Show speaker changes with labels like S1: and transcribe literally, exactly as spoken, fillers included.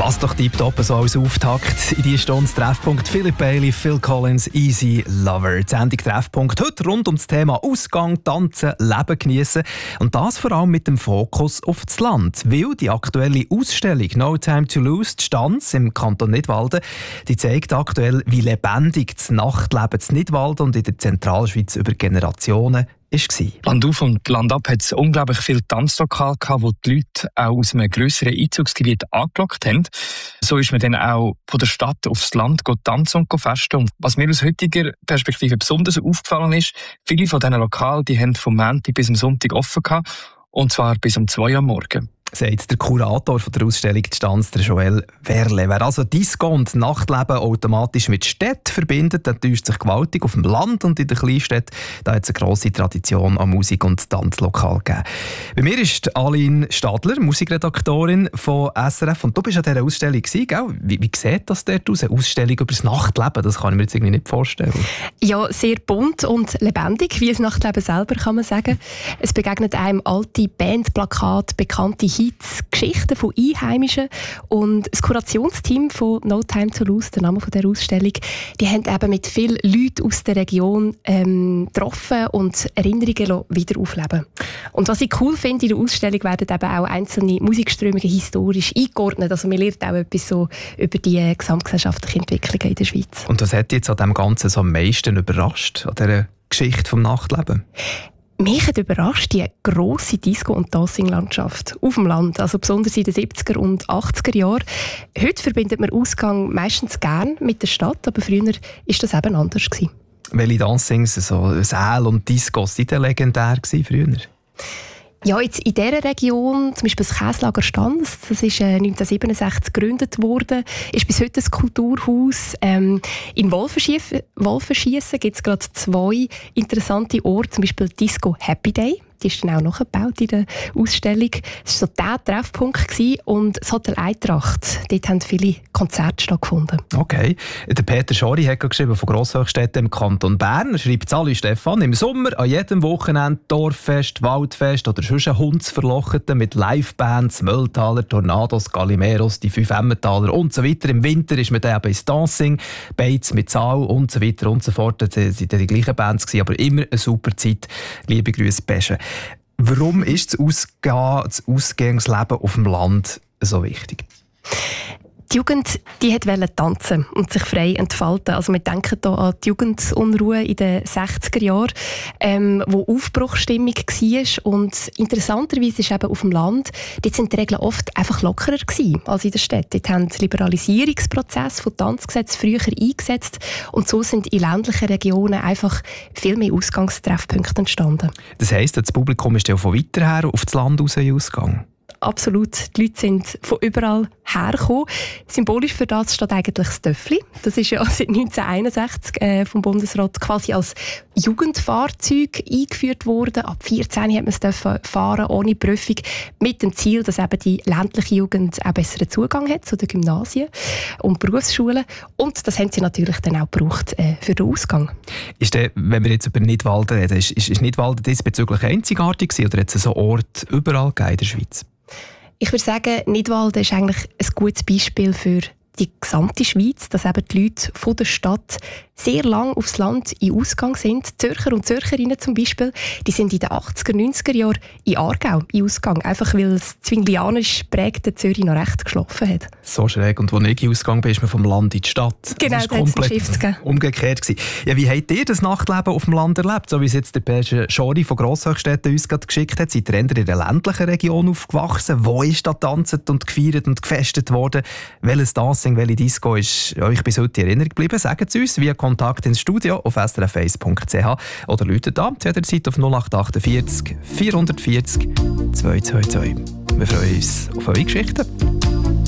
S1: Passt doch tiptop so als Auftakt in die Stunde Treffpunkt. Philip Bailey, Phil Collins, Easy Lover. Die Sendung Treffpunkt heute rund um das Thema Ausgang, Tanzen, Leben geniessen. Und das vor allem mit dem Fokus auf das Land. Weil die aktuelle Ausstellung «No Time to Lose», die Stanz im Kanton Nidwalden, die zeigt aktuell, wie lebendig das Nachtleben in Nidwalden und in der Zentralschweiz über Generationen war.
S2: Land auf und Land ab hat es unglaublich viele Tanzlokale gehabt, wo die Leute auch aus einem grösseren Einzugsgebiet angelockt haben. So ist man dann auch von der Stadt aufs Land tanzen und festen. Und was mir aus heutiger Perspektive besonders aufgefallen ist, viele von diesen Lokalen, die haben vom Montag bis am Sonntag offen gehabt, und zwar bis um zwei Uhr am Morgen.
S1: Sagt der Kurator von der Ausstellung «Die Stanz», der Joel Werle. Wer also Disco und Nachtleben automatisch mit Städten verbindet, der täuscht sich gewaltig. Auf dem Land und in den Kleinstädten da hat es eine grosse Tradition an Musik- und Tanzlokal gegeben. Bei mir ist Aline Stadler, Musikredaktorin von S R F. Und du bist an dieser Ausstellung gewesen, gell? Wie, wie sieht das dort aus? Eine Ausstellung über das Nachtleben? Das kann ich mir jetzt irgendwie nicht vorstellen.
S3: Ja, sehr bunt und lebendig, wie das Nachtleben selber, kann man sagen. Es begegnet einem alte Bandplakate, bekannte Hits, Geschichten von Einheimischen, und das Kurationsteam von «No Time to Lose», der Name dieser Ausstellung, die haben eben mit vielen Leuten aus der Region ähm, getroffen und Erinnerungen wieder aufleben. Und was ich cool finde, in der Ausstellung werden eben auch einzelne Musikströmungen historisch eingeordnet. Also man lernt auch etwas so über die gesamtgesellschaftlichen Entwicklungen in der Schweiz.
S1: Und was hat dich jetzt an dem Ganzen so am meisten überrascht, an dieser Geschichte vom Nachtleben?
S3: Mich hat überrascht die grosse Disco- und Dancing-Landschaft auf dem Land, also besonders in den siebziger und achtziger Jahren. Heute verbindet man Ausgang meistens gern mit der Stadt, aber früher war das eben anders gewesen.
S1: Welche Dancings, so Säle und Discos, die waren legendär früher?
S3: Ja, jetzt in dieser Region, zum Beispiel das Käslager Stanz, das ist äh, neunzehnhundertsiebenundsechzig gegründet worden, ist bis heute ein Kulturhaus. Ähm, in Wolfenschiessen gibt es gerade zwei interessante Orte, zum Beispiel Disco Happy Day. Die ist dann auch nachgebaut in der Ausstellung. Es war so der Treffpunkt gewesen. Und das Hotel Eintracht, dort haben viele Konzerte stattgefunden.
S1: Okay. Der Peter Schori hat geschrieben von Grosshochstädten im Kanton Bern. Er schreibt Sali Stefan, im Sommer an jedem Wochenende Dorffest, Waldfest oder sonst ein Hundsverlocheten mit Livebands, Mülltaler, Tornados, Galimeros, die fünf Emmentaler und so weiter. Im Winter ist man dann eben ins Dancing, Beiz mit Saal und so weiter und so fort. Das waren die gleichen Bands, aber immer eine super Zeit. Liebe Grüße, Pesche. Warum ist das, Ausgehen, das Ausgangsleben auf dem Land so wichtig?
S3: Die Jugend die wollte tanzen und sich frei entfalten. Also wir denken hier an die Jugendunruhe in den sechziger Jahren, ähm, wo Aufbruchsstimmung war. Und interessanterweise ist eben auf dem Land, dort sind die Regeln oft einfach lockerer gewesen als in der Stadt. Dort haben die Liberalisierungsprozesse von Tanzgesetzen früher eingesetzt und so sind in ländlichen Regionen einfach viel mehr Ausgangstreffpunkte entstanden.
S1: Das heisst, das Publikum ist ja von weiter her auf das Land raus ausgegangen?
S3: Absolut. Die Leute sind von überall hergekommen. Symbolisch für das steht eigentlich das Töffli. Das ist ja seit neunzehnhunderteinundsechzig äh, vom Bundesrat quasi als Jugendfahrzeug eingeführt worden. Ab vierzehn hat man es fahren ohne Prüfung, mit dem Ziel, dass eben die ländliche Jugend auch besseren Zugang hat zu den Gymnasien und Berufsschulen. Und das haben sie natürlich dann auch gebraucht äh, für den Ausgang. Ist
S1: der, wenn wir jetzt über Nidwalden reden, ist, ist, ist Nidwalden diesbezüglich einzigartig gewesen, oder hat es so Orte überall in der Schweiz?
S3: Ich würde sagen, Nidwalden ist eigentlich ein gutes Beispiel für die gesamte Schweiz, dass eben die Leute von der Stadt sehr lang aufs Land in Ausgang sind. Zürcher und Zürcherinnen zum Beispiel, die sind in den achtziger, neunziger Jahren in Aargau in Ausgang, einfach weil das zwinglianisch prägte Zürich noch recht geschlafen hat.
S1: So schräg. Und als ich in Ausgang bin, ist man vom Land in die Stadt.
S3: Genau,
S1: das
S3: war komplett
S1: umgekehrt gewesen. Ja, wie habt ihr das Nachtleben auf dem Land erlebt? So wie es jetzt der Peter Schori von Grosshochstädten uns gerade geschickt hat. Seid ihr in der ländlichen Region aufgewachsen? Wo ist da getanzt und gefeiert und gefestet worden? Welches Dancing, welche Disco ist euch bis heute in Erinnerung geblieben? Sagt es uns via Kontakt ins Studio auf s r f eins punkt c h oder läutet an zu jeder Zeit auf null acht achtundvierzig vierhundertvierzig zweihundertzweiundzwanzig. Wir freuen uns auf eure Geschichten.